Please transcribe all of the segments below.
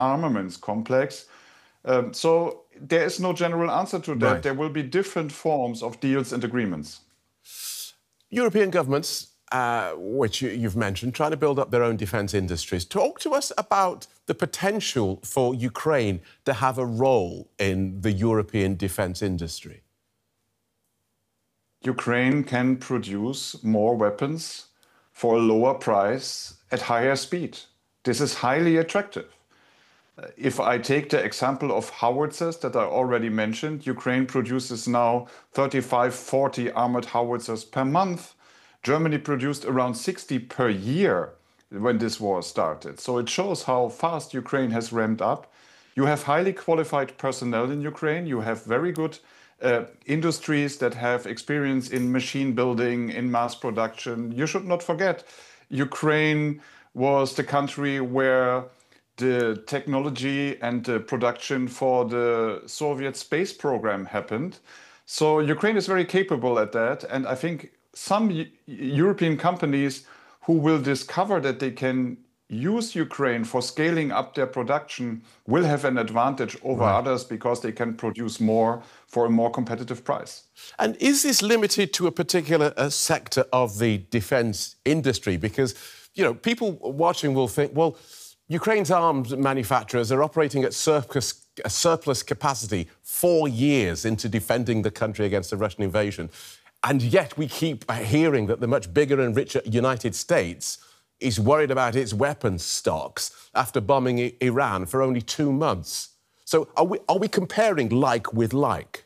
armaments complex. So there is no general answer to that. Right. There will be different forms of deals and agreements. European governments, which you've mentioned, trying to build up their own defence industries. Talk to us about the potential for Ukraine to have a role in the European defence industry. Ukraine can produce more weapons for a lower price at higher speed. This is highly attractive. If I take the example of howitzers that I already mentioned, Ukraine produces now 35, 40 armored howitzers per month. Germany produced around 60 per year when this war started. So it shows how fast Ukraine has ramped up. You have highly qualified personnel in Ukraine. You have very good industries that have experience in machine building, in mass production. You should not forget, Ukraine was the country where the technology and the production for the Soviet space program happened. So Ukraine is very capable at that. And I think some European companies who will discover that they can use Ukraine for scaling up their production will have an advantage over others because they can produce more for a more competitive price. And is this limited to a particular sector of the defence industry? Because, you know, people watching will think, well, Ukraine's arms manufacturers are operating at surplus capacity 4 years into defending the country against the Russian invasion. And yet we keep hearing that the much bigger and richer United States is worried about its weapons stocks after bombing Iran for only 2 months. So are we comparing like with like?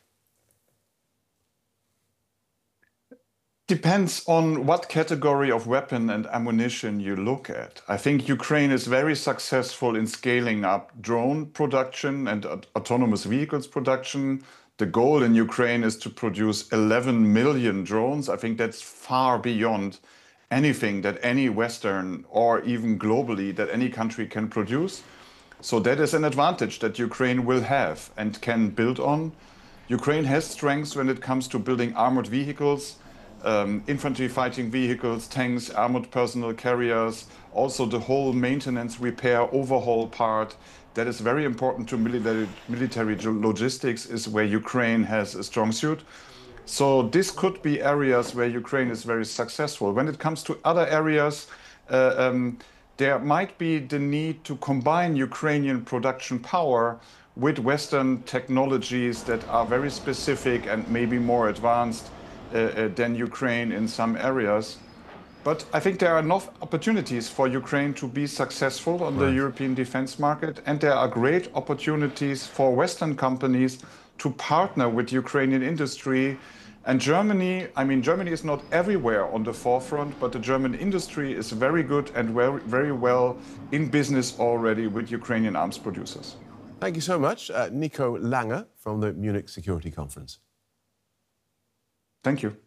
Depends on what category of weapon and ammunition you look at. I think Ukraine is very successful in scaling up drone production and autonomous vehicles production. The goal in Ukraine is to produce 11 million drones. I think that's far beyond anything that any Western or even globally that any country can produce. So that is an advantage that Ukraine will have and can build on. Ukraine has strengths when it comes to building armored vehicles, infantry fighting vehicles, tanks, armored personnel carriers, also the whole maintenance, repair, overhaul part. That is very important to military logistics, is where Ukraine has a strong suit. So this could be areas where Ukraine is very successful. When it comes to other areas, there might be the need to combine Ukrainian production power with Western technologies that are very specific and maybe more advanced than Ukraine in some areas. But I think there are enough opportunities for Ukraine to be successful on the European defense market, and there are great opportunities for Western companies to partner with Ukrainian industry. And Germany, I mean, Germany is not everywhere on the forefront, but the German industry is very good and very well in business already with Ukrainian arms producers. Thank you so much, Nico Lange from the Munich Security Conference. Thank you.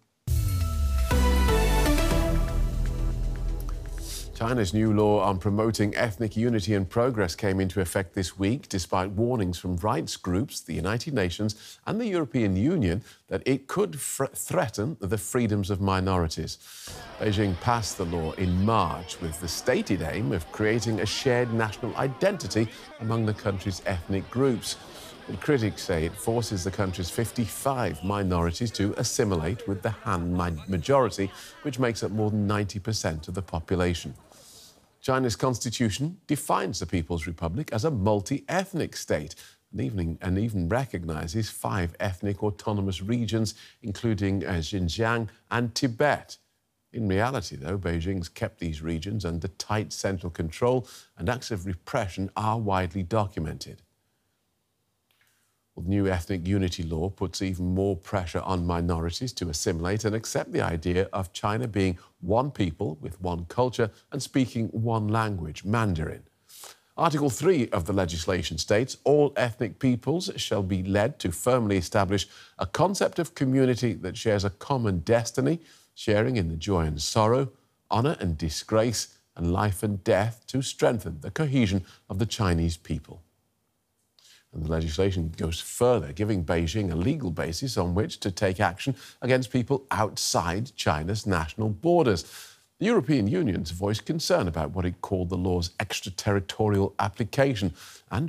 China's new law on promoting ethnic unity and progress came into effect this week, despite warnings from rights groups, the United Nations and the European Union that it could threaten the freedoms of minorities. Beijing passed the law in March with the stated aim of creating a shared national identity among the country's ethnic groups. But critics say it forces the country's 55 minorities to assimilate with the Han majority, which makes up more than 90% of the population. China's constitution defines the People's Republic as a multi-ethnic state and even recognises 5 ethnic autonomous regions, including Xinjiang and Tibet. In reality, though, Beijing's kept these regions under tight central control, and acts of repression are widely documented. Well, the new ethnic unity law puts even more pressure on minorities to assimilate and accept the idea of China being one people with one culture and speaking one language, Mandarin. Article 3 of the legislation states all ethnic peoples shall be led to firmly establish a concept of community that shares a common destiny, sharing in the joy and sorrow, honour and disgrace, and life and death to strengthen the cohesion of the Chinese people. And the legislation goes further, giving Beijing a legal basis on which to take action against people outside China's national borders. The European Union's voiced concern about what it called the law's extraterritorial application and